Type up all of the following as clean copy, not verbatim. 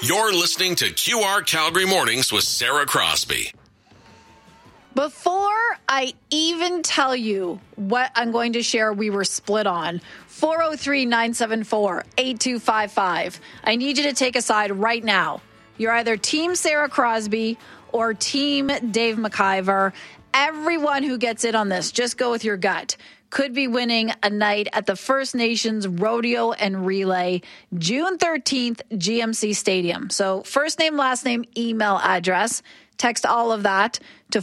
You're listening to QR Calgary Mornings with Sarah Crosby. Before I even tell you what I'm going to share we were split on, 403-974-8255. I need you to take a side right now. You're either Team Sarah Crosby or Team Dave McIver. Everyone who gets in on this, just go with your gut. Could be winning a night at the First Nations Rodeo and Relay, June 13th, GMC Stadium. So first name, last name, email address. Text all of that to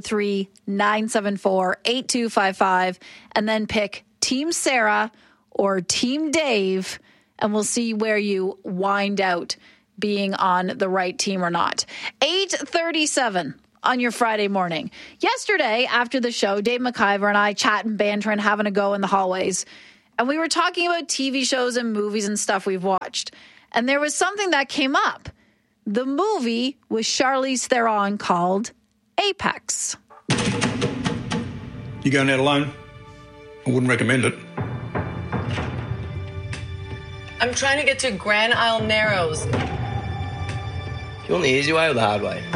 403-974-8255 and then pick Team Sarah or Team Dave, and we'll see where you wind out being on the right team or not. 8:37 on your Friday morning. Yesterday, after the show, Dave McIver and I chatting, bantering, having a go in the hallways. And we were talking about TV shows and movies and stuff we've watched. And there was something that came up. The movie with Charlize Theron called Apex. You going out alone? I wouldn't recommend it. I'm trying to get to Grand Isle Narrows. You want the easy way or the hard way?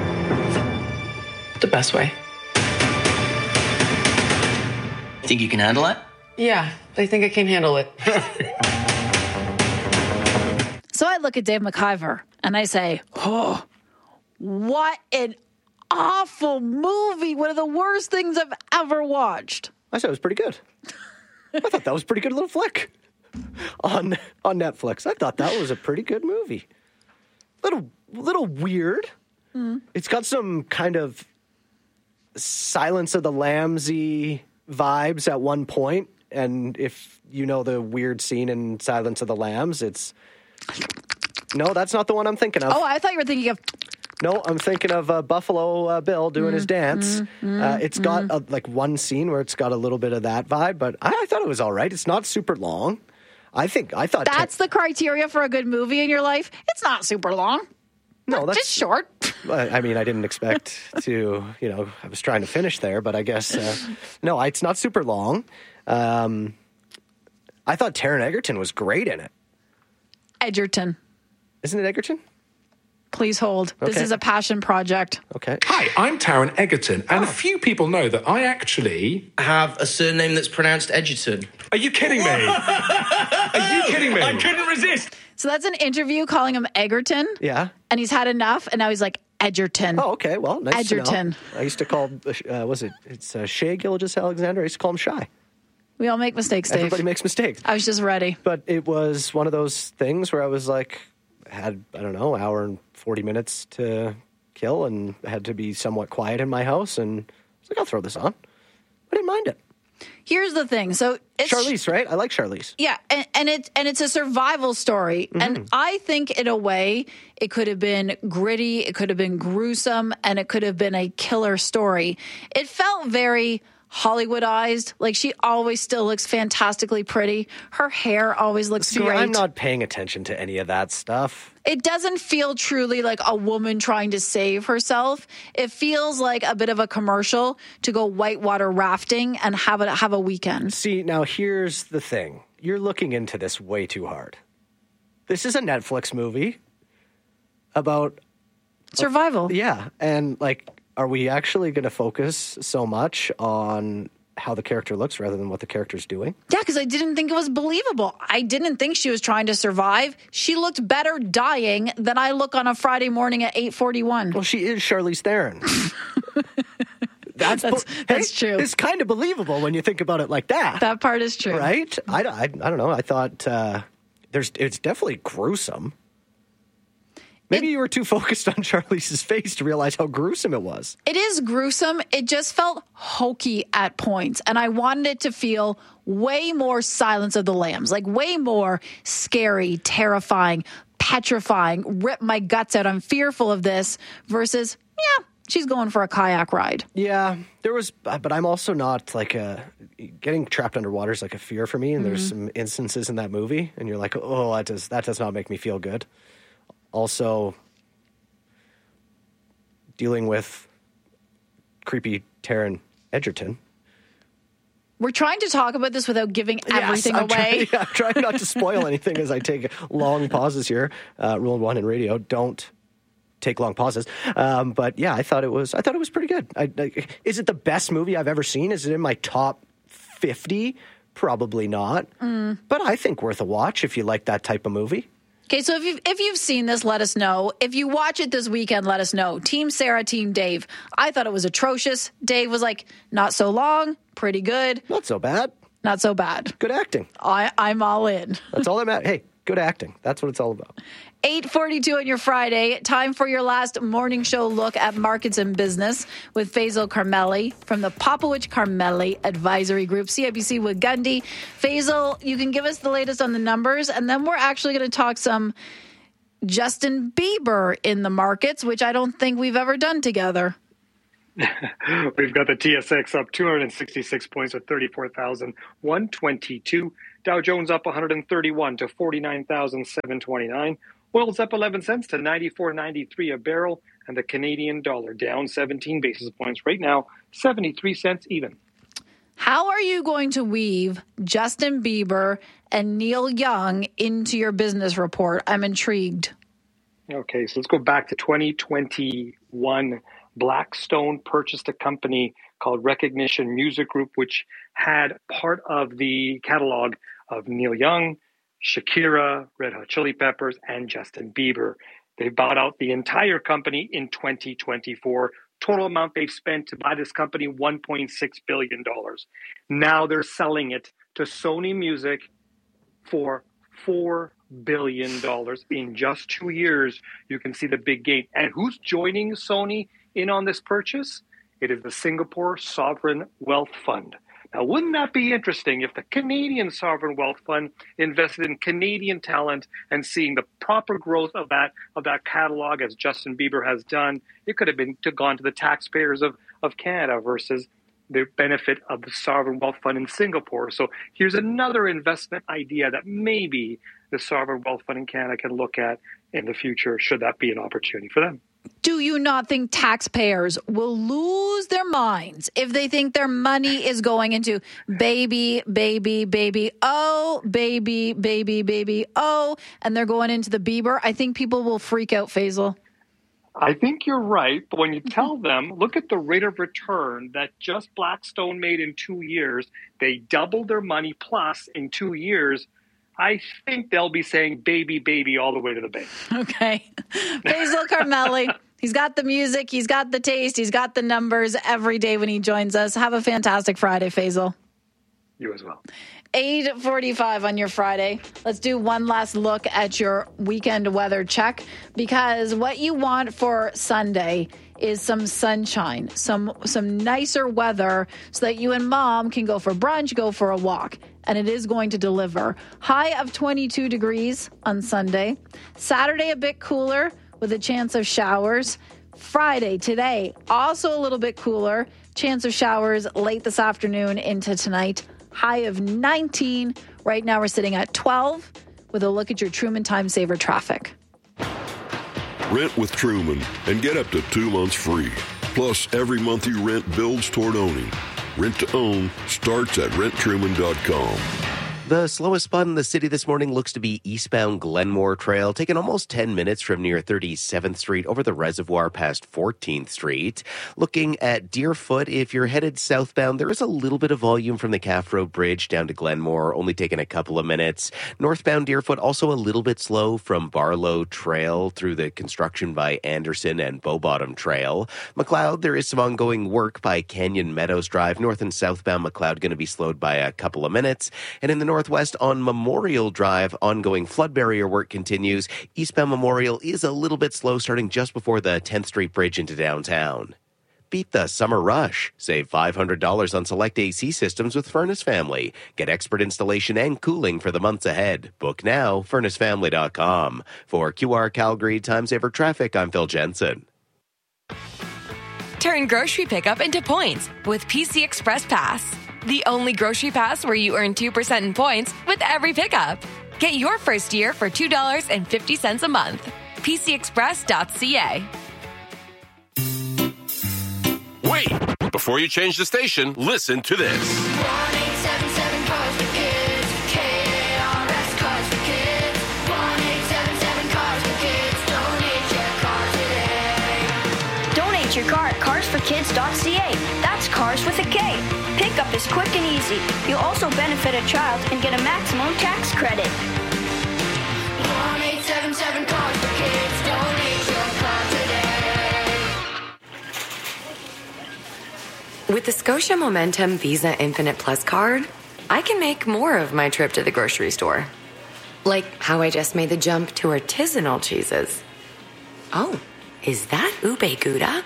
The best way. Think you can handle it? Yeah, I think I can handle it. So I look at Dave McIver and I say, oh, what an awful movie. One of the worst things I've ever watched. I said it was pretty good. I thought that was a pretty good little flick on Netflix. I thought that was a pretty good movie. Little weird. It's got some kind of Silence of the Lambs-y vibes at one point. And if you know the weird scene in Silence of the Lambs, it's... No, that's not the one I'm thinking of. Oh, I thought you were thinking of... No, I'm thinking of Buffalo Bill doing his dance. It's got like one scene where it's got a little bit of that vibe, but I thought it was all right. It's not super long. I thought that's the criteria for a good movie in your life. It's not super long. No, that's just short. I mean, I didn't expect to, I was trying to finish there, but I guess, no, it's not super long. I thought Taron Egerton was great in it. Edgerton. Isn't it Egerton? Please hold. Okay. This is a passion project. Okay. Hi, I'm Taron Egerton, and few people know that I actually have a surname that's pronounced Edgerton. Are you kidding me? Are you kidding me? I couldn't resist. So that's an interview calling him Egerton. Yeah. And he's had enough, and now he's like, Edgerton. Oh, okay. Well, nice Edgerton. to know. I used to call, it's Shea Gilgeous-Alexander. I used to call him Shy. We all make mistakes, Dave. Everybody makes mistakes. I was just ready. But it was one of those things where I was like, had, I don't know, hour and 40 minutes to kill and had to be somewhat quiet in my house. And I was like, I'll throw this on. I didn't mind it. Here's the thing. So it's Charlize, right? I like Charlize. Yeah, and it's a survival story. Mm-hmm. And I think in a way it could have been gritty, it could have been gruesome, and it could have been a killer story. It felt very Hollywoodized. Like, she always still looks fantastically pretty. Her hair always looks great. I'm not paying attention to any of that stuff. It doesn't feel truly like a woman trying to save herself. It feels like a bit of a commercial to go whitewater rafting and have a weekend. See, now here's the thing. You're looking into this way too hard. This is a Netflix movie about survival. Yeah, and like, are we actually going to focus so much on how the character looks rather than what the character's doing? Yeah, because I didn't think it was believable. I didn't think she was trying to survive. She looked better dying than I look on a Friday morning at 8:41. Well, she is Charlize Theron. That's true. It's kind of believable when you think about it like that. That part is true. Right? I don't know. I thought it's definitely gruesome. Maybe you were too focused on Charlize's face to realize how gruesome it was. It is gruesome. It just felt hokey at points. And I wanted it to feel way more Silence of the Lambs, like way more scary, terrifying, petrifying, rip my guts out, I'm fearful of this, versus, yeah, she's going for a kayak ride. Yeah, there was, but I'm also not like getting trapped underwater is like a fear for me. And there's some instances in that movie, and you're like, oh, that does not make me feel good. Also, dealing with creepy Taron Egerton We're trying to talk about this without giving everything away. I'm trying not to spoil anything as I take long pauses here. Rule 1 in radio: don't take long pauses. But yeah, I thought it was pretty good. Is it the best movie I've ever seen? Is it in my top 50? Probably not. But I think worth a watch if you like that type of movie. Okay, so if you've seen this, let us know. If you watch it this weekend, let us know. Team Sarah, Team Dave. I thought it was atrocious. Dave was like, not so long, pretty good. Not so bad. Not so bad. Good acting. I'm all in. That's all that matters. Hey, good acting. That's what it's all about. 8:42 on your Friday. Time for your last morning show look at markets and business with Faisal Carmeli from the Popowich Carmeli Advisory Group, CIBC with Gundy. Faisal, you can give us the latest on the numbers, and then we're actually going to talk some Justin Bieber in the markets, which I don't think we've ever done together. We've got the TSX up 266 points at 34,122. Dow Jones up 131 to 49,729. Oil's up 11 cents to 94.93 a barrel, and the Canadian dollar down 17 basis points right now, 73 cents even. How are you going to weave Justin Bieber and Neil Young into your business report? I'm intrigued. Okay, so let's go back to 2021. Blackstone purchased a company called Recognition Music Group, which had part of the catalog of Neil Young, Shakira, Red Hot Chili Peppers, and Justin Bieber. They bought out the entire company in 2024. Total amount they've spent to buy this company, $1.6 billion. Now they're selling it to Sony Music for $4 billion in just 2 years. You can see the big gain. And who's joining Sony in on this purchase? It is the Singapore Sovereign Wealth Fund. Now, wouldn't that be interesting if the Canadian Sovereign Wealth Fund invested in Canadian talent and seeing the proper growth of that catalog as Justin Bieber has done? It could have been gone to the taxpayers of Canada versus the benefit of the Sovereign Wealth Fund in Singapore. So here's another investment idea that maybe the Sovereign Wealth Fund in Canada can look at in the future, should that be an opportunity for them. Do you not think taxpayers will lose their minds if they think their money is going into baby, oh, baby, oh, and they're going into the Bieber? I think people will freak out, Faisal. I think you're right, but when you tell them, look at the rate of return that just Blackstone made in 2 years, they doubled their money plus in 2 years, I think they'll be saying baby all the way to the bank. Okay. Faisal Carmeli. He's got the music. He's got the taste. He's got the numbers every day when he joins us. Have a fantastic Friday, Faisal. You as well. 8:45 on your Friday. Let's do one last look at your weekend weather check, because what you want for Sunday is some sunshine, some nicer weather so that you and mom can go for brunch, go for a walk. And it is going to deliver. High of 22 degrees on Sunday. Saturday, a bit cooler with a chance of showers. Friday, today, also a little bit cooler. Chance of showers late this afternoon into tonight. High of 19. Right now we're sitting at 12 with a look at your Truman Time Saver traffic. Rent with Truman and get up to 2 months free. Plus, every month you rent builds toward owning. Rent to own starts at renttruman.com. The slowest spot in the city this morning looks to be eastbound Glenmore Trail, taking almost 10 minutes from near 37th Street over the reservoir past 14th Street. Looking at Deerfoot, if you're headed southbound, there is a little bit of volume from the Calf Road Bridge down to Glenmore, only taking a couple of minutes. Northbound Deerfoot, also a little bit slow from Barlow Trail through the construction by Anderson and Beaubottom Trail. McLeod, there is some ongoing work by Canyon Meadows Drive. North and southbound McLeod going to be slowed by a couple of minutes. And in the northwest on Memorial Drive, ongoing flood barrier work continues. Eastbound Memorial is a little bit slow starting just before the 10th Street Bridge into downtown. Beat the summer rush. Save $500 on select AC systems with Furnace Family. Get expert installation and cooling for the months ahead. Book now, furnacefamily.com. For QR Calgary Time Saver Traffic, I'm Phil Jensen. Turn grocery pickup into points with PC Express Pass. The only grocery pass where you earn 2% in points with every pickup. Get your first year for $2.50 a month. PCExpress.ca. Wait! Before you change the station, listen to this. your car at carsforkids.ca. That's cars with a K. Pickup is quick and easy. You'll also benefit a child and get a maximum tax credit. 1-877 Cars for Kids. Donate your car today. With the Scotia Momentum Visa Infinite Plus card, I can make more of my trip to the grocery store. Like how I just made the jump to artisanal cheeses. Oh, is that ube gouda?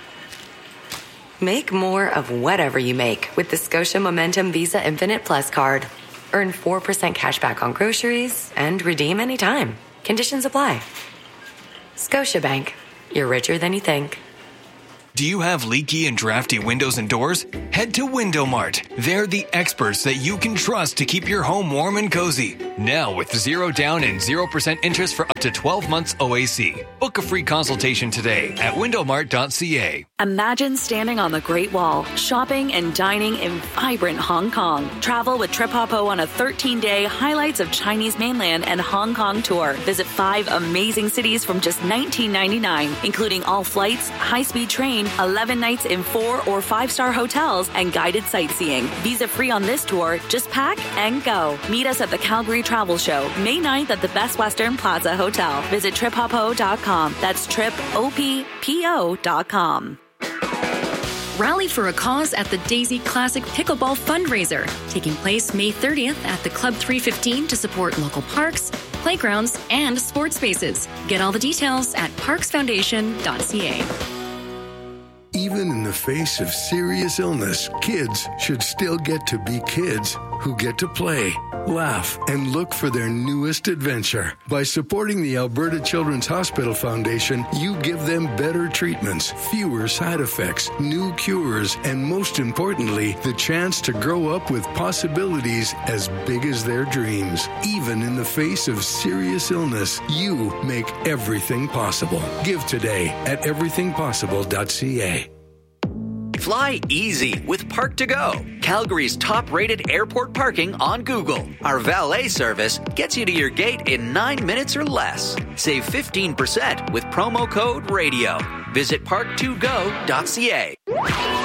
Make more of whatever you make with the Scotia Momentum Visa Infinite Plus card. Earn 4% cash back on groceries and redeem anytime. Conditions apply. Scotiabank. You're richer than you think. Do you have leaky and drafty windows and doors? Head to Window Mart. They're the experts that you can trust to keep your home warm and cozy. Now with 0 down and 0% interest for up to 12 months OAC. Book a free consultation today at windowmart.ca. Imagine standing on the Great Wall, shopping and dining in vibrant Hong Kong. Travel with Trip Hoppo on a 13-day highlights of Chinese mainland and Hong Kong tour. Visit 5 amazing cities from just $19.99, including all flights, high-speed train, 11 nights in 4 or 5-star hotels, and guided sightseeing. Visa free on this tour. Just pack and go. Meet us at the Calgary Travel Show, May 9th at the Best Western Plaza Hotel. Visit triphoppo.com. That's tripoppo.com. Rally for a cause at the Daisy Classic Pickleball Fundraiser, taking place May 30th at the Club 315 to support local parks, playgrounds, and sports spaces. Get all the details at parksfoundation.ca. Even in the face of serious illness, kids should still get to be kids who get to play, laugh, and look for their newest adventure. By supporting the Alberta Children's Hospital Foundation, you give them better treatments, fewer side effects, new cures, and most importantly, the chance to grow up with possibilities as big as their dreams. Even in the face of serious illness, you make everything possible. Give today at everythingpossible.ca. Fly easy with Park2Go, Calgary's top-rated airport parking on Google. Our valet service gets you to your gate in 9 minutes or less. Save 15% with promo code RADIO. Visit park2go.ca.